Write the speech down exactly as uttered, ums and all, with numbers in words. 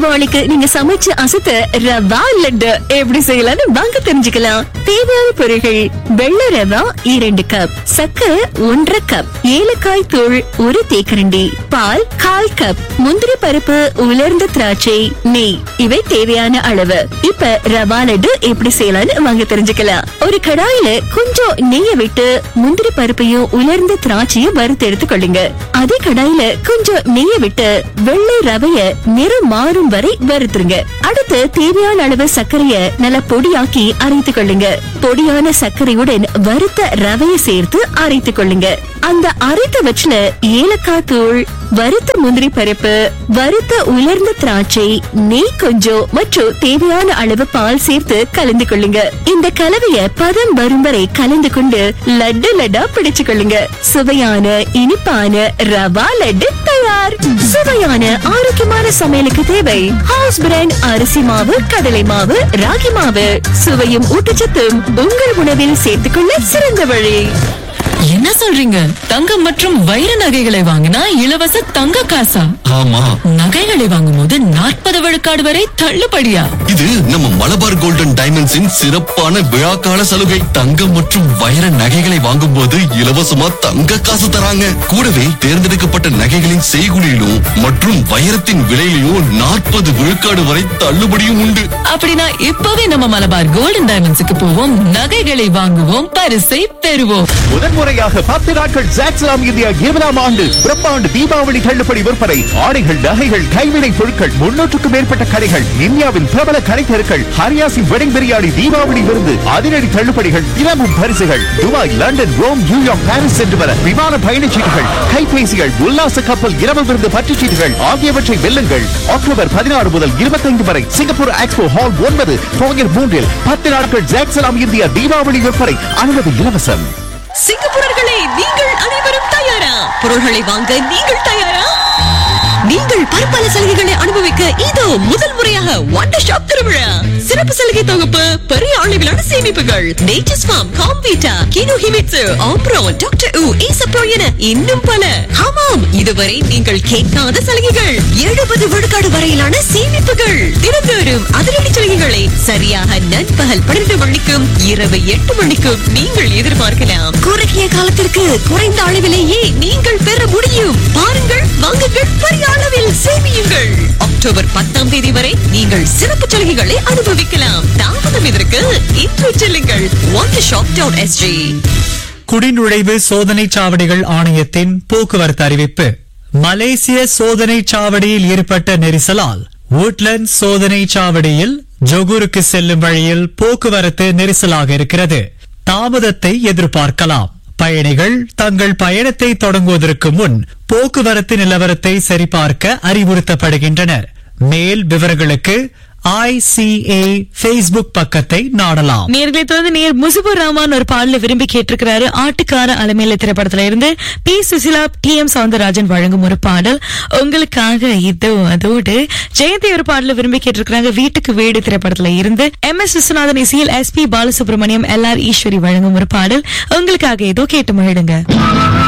தீபாவளிக்கு நீங்க சமைச்சு அசத்த ரவா லட்டு எப்படி செய்யலாம்னு வாங்க தெரிஞ்சுக்கலாம். தேவையான பொருட்கள்: வெள்ளை ரவா இரண்டு கப், சர்க்கரை ஒன்றரை கப், ஏலக்காய் தூள் ஒரு தேக்கரண்டி, பால் கால் கப், முந்திரி பருப்பு, உலர்ந்த திராட்சை, நெய் இவை தேவையான அளவு. இப்ப ரவா லட்டு எப்படி செய்யலாம்னு வாங்க தெரிஞ்சுக்கலாம். ஒரு கடாயில கொஞ்சம் நெய்ய விட்டு முந்திரி பருப்பையும் உலர்ந்த திராட்சையும் வறுத்து எடுத்துக் கொள்ளுங்க. அதே கடாயில கொஞ்சம் நெய்ய விட்டு வெள்ளை ரவைய நிறம் மாறும் வரை வறுத்துருங்க. அடுத்து தேவையான அளவு சர்க்கரைய நல்லா பொடியாக்கி அரைத்துக் கொள்ளுங்க. பொடியான சர்க்கரையுடன் வறுத்த ரவைய சேர்த்து அரைத்துக் கொள்ளுங்க. அந்த அரைத்த வச்சுல ஏலக்காய் தூள், வறுத்த முந்திரி பருப்பு, வறுத்த உலர்ந்த திராட்சை, நெய் கொஞ்சம் மற்றும் தேவையான அளவு பால் சேர்த்து கலந்து கொள்ளுங்க. இந்த கலவைய பதம் வரும் வரை கலந்து கொண்டு லட்டு லட்டா பிடிச்சு கொள்ளுங்க. சுவையான இனிப்பான ரவா லட்டு தயார். சுவையான ஆரோக்கியமான சமையலுக்கு தேவை ஹவுஸ் பிராண்ட் அரிசி மாவு, கடலை மாவு, ராகி மாவு. சுவையும் ஊட்டச்சத்தும் உங்கள் உணவில் சேர்த்துக் கொள்ள சிறந்த வழி. என்ன சொல்றீங்க? தங்கம் மற்றும் வைர நகைகளை வாங்கினா இலவச தங்க காசா? ஆமா. நகைகளை வாங்கும் போது நாற்பது விழுக்காடு வரை தள்ளுபடியா? இது நம்ம மலபார் கோல்டன் டைமண்ட்ஸின் சிறப்பான விழாக்கால சலுகை. தங்கம் மற்றும் வைர நகைகளை வாங்கும் போது இலவசமா தங்க காசு தராங்க. கூடவே தேர்ந்தெடுக்கப்பட்ட நகைகளின் செய்குலியிலும் மற்றும் வைரத்தின் விலையிலும் நாற்பது விழுக்காடு வரை தள்ளுபடியும் உண்டு. அப்படின்னா இப்பவே நம்ம மலபார் கோல்டன் டைமண்ட்ஸுக்கு போவோம், நகைகளை வாங்குவோம், பரிசை பெறுவோம். முதன்முறையாக பத்து நாட்கள் ஜாக்ஸ்லாம் இந்தியா இருபதாம் ஆண்டு பிரம்மாண்டு தீபாவளி தள்ளுபடி விற்பனை. ஆடைகள், நகைகள், கைவினை பொருட்கள், முன்னூற்றுக்கும் மேற்பட்ட கடைகள், இந்தியாவின் பிரபல கடை தெருக்கள், ஹரியாசின் வெட்டிங் பிரியாணி, தீபாவளி விருந்து, அதிரடி தள்ளுபடிகள், தினமும் பரிசுகள். Dubai, London, Rome, New York, Paris சென்று வர விமான பயணச்சீட்டுகள், கைபேசிகள், உல்லாச கப்பல் இரவு விருந்து பற்றுச்சீட்டுகள் ஆகியவற்றை வெல்லுங்கள். அக்டோபர் பதினாறு முதல் இருபத்தைந்து வரை சிங்கப்பூர் எக்ஸ்போ ஹால் ஒன்பது போயர் மூன்றில் பத்து நாட்கள் ஜாக்ஸ்லாம் இந்தியா தீபாவளி விற்பனை. அனுமதி இலவசம். சிங்கப்பூரர்களே, நீங்கள் அனைவரும் தயாரா? பொருள்களை வாங்க நீங்கள் தயாரா? நீங்கள் பற்பல சலுகைகளை அனுபவிக்க இதோ முதல் முறையாக வண்டர் ஷாப் திருவிழா. சிறப்பு சலுகை தொகுப்பு, பெரிய அளவிலான சேமிப்புகள், nature's form, Comvita, GNU Himitsu, ஆம்ப்ரோன், doctor உ, ஈசப்ரோ என இன்னும் பல. ஆமாம், இதுவரை நீங்கள் கேட்காத சலுகைகள், எழுபது விழுக்காடு வரையிலான சேமிப்புகள், தினந்தோறும் அதிரடி சலுகைகளை சரியாக நண்பகல் பன்னிரண்டு மணிக்கும் இரவு எட்டு மணிக்கும் நீங்கள் எதிர்பார்க்கலாம். குறுகிய காலத்திற்கு குறைந்த அளவிலேயே நீங்கள் பெற முடியும். பாருங்கள், வாங்குங்கள், பெரிய அளவில் சேமியுங்கள். அக்டோபர் பத்தாம் தேதி வரை நீங்கள் சிறப்பு சலுகைகளை அனுபவிக்கலாம். தாமதம் இதற்கு இன்று செல்லுங்கள் வண்டர் ஷாப் டாட் எஸ்ஜி. குடிநுழைவு சோதனை சாவடிகள் ஆணையத்தின் போக்குவரத்து அறிவிப்பு. மலேசிய சோதனை சாவடியில் ஏற்பட்ட நெரிசலால் woodland சோதனை சாவடியில் ஜொகூருக்கு செல்லும் வழியில் போக்குவரத்து நெரிசலாக இருக்கிறது. தாமதத்தை எதிர்பார்க்கலாம். பயணிகள் தங்கள் பயணத்தை தொடங்குவதற்கு முன் போக்குவரத்து நிலவரத்தை சரிபார்க்க அறிவுறுத்தப்படுகின்றனர். மேல் விவரங்களுக்கு ஐ சி ஏ Facebook பக்கத்தை நாடலாம். நேர்களை தொடர்ந்து நேர் முசுபுர் ரஹ்மான் ஒரு பாடல விரும்பி கேட்டிருக்கிறாரு. ஆட்டுக்கார அலமேல திரைப்படத்துல இருந்து B Susheela, D M Soundararajan வழங்கும் ஒரு பாடல் உங்களுக்காக. இதோ அதோடு ஜெயந்தி ஒரு பாடல விரும்பி கேட்டிருக்கிறாங்க. வீட்டுக்கு வீடு திரைப்படத்துல இருந்து எம் எஸ் விஸ்வநாதன் இசையில் S B Balasubramaniam, L R Eswari வழங்கும் ஒரு பாடல் உங்களுக்காக. இதோ கேட்டு மகிழுங்க.